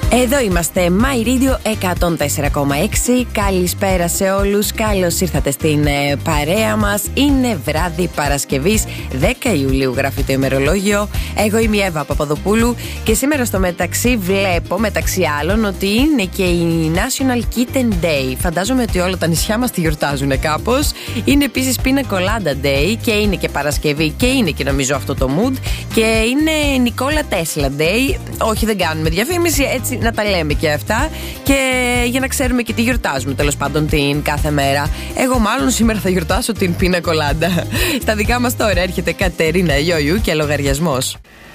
Εδώ είμαστε, My Radio 104,6. Καλησπέρα σε όλους. Καλώς ήρθατε στην παρέα μας. Είναι βράδυ Παρασκευής, 10 Ιουλίου γράφει το ημερολόγιο. Εγώ είμαι η Εύα Παπαδοπούλου και σήμερα στο μεταξύ βλέπω, μεταξύ άλλων, ότι είναι και η National Kitten Day. Φαντάζομαι ότι όλα τα νησιά μας τη γιορτάζουν κάπως. Είναι επίσης Pina Colada Day και είναι και Παρασκευή και είναι και νομίζω αυτό το mood. Και είναι Nikola Tesla Day. Όχι, δεν κάνουμε διαφήμιση, έτσι να τα λέμε και αυτά. Και για να ξέρουμε και τι γιορτάζουμε τέλος πάντων την κάθε μέρα. Εγώ μάλλον σήμερα θα γιορτάσω την Pina Colada. Στα δικά μας τώρα έρχεται Κατερίνα Ιωιού και λογαριασμός.